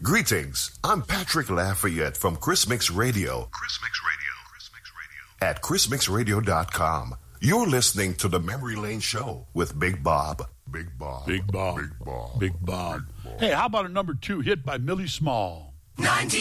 Greetings, I'm Patrick Lafayette from Chris Mix Radio. At chrismixradio.com. You're listening to the Memory Lane Show with Big Bob. Big Bob. Hey, how about a number 2 hit by Millie Small? 19